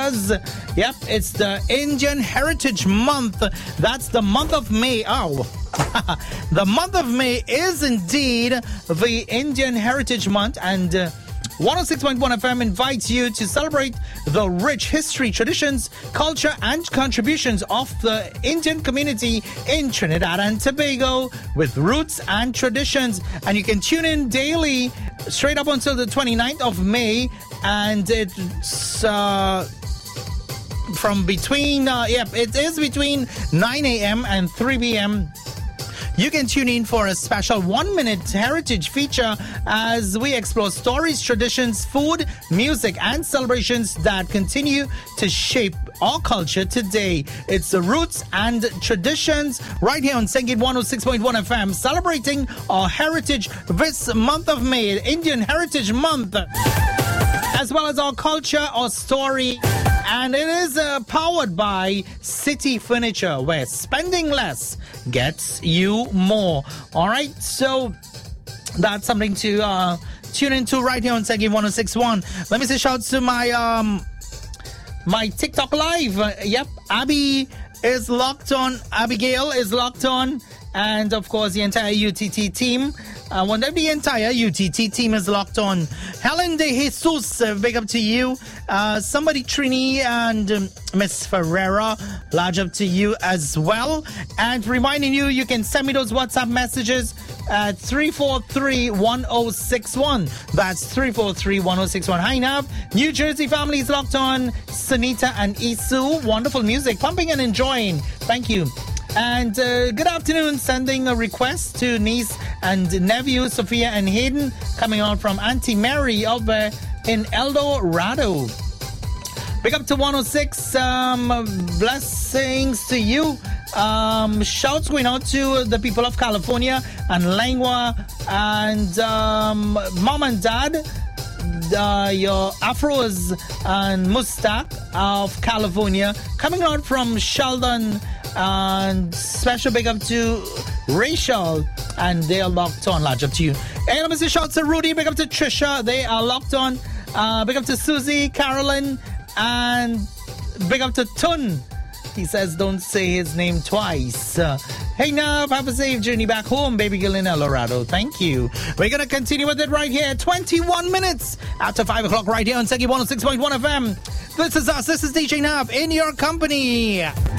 because, yep, it's the Indian Heritage Month. That's the month of May. Oh, the month of May is indeed the Indian Heritage Month, and 106.1 FM invites you to celebrate the rich history, traditions, culture, and contributions of the Indian community in Trinidad and Tobago with roots and traditions. And you can tune in daily straight up until the 29th of May, and it's from between, it is between 9 a.m. and 3 p.m. You can tune in for a special 1-minute heritage feature as we explore stories, traditions, food, music, and celebrations that continue to shape our culture today. It's the roots and traditions right here on Sengit 106.1 FM, celebrating our heritage this month of May, Indian Heritage Month, as well as our culture, our story. And it is powered by City Furniture, where spending less gets you more. All right, so that's something to tune into right here on Sengit 106.1. Let me say shout out to my my TikTok live. Yep, Abby is locked on. Abigail is locked on. And, of course, the entire UTT team. The entire UTT team is locked on. Helen de Jesus, big up to you. Somebody Trini and Miss Ferreira, large up to you as well. And reminding you, you can send me those WhatsApp messages at 343-1061. That's 343-1061. Hi, Nav. New Jersey family is locked on. Sunita and Isu. Wonderful music. Pumping and enjoying. Thank you. And good afternoon, sending a request to niece and nephew Sophia and Hayden, coming on from Auntie Mary over in El Dorado. Big up to 106, blessings to you. Shouts going out to the people of California and Langwa and mom and dad. Your Afros and Mustaq of California, coming out from Sheldon. And special big up to Rachel, and they are locked on. Large up to you. And let me say shout out to Rudy, big up to Trisha, they are locked on. Big up to Susie, Carolyn, and big up to Tun. He says don't say his name twice. Hey now, have a safe journey back home, baby girl in El Dorado. Thank you. We're going to continue with it right here. 21 minutes after 5 o'clock right here on Sengit 106.1 FM. This is us. This is DJ Nav in your company.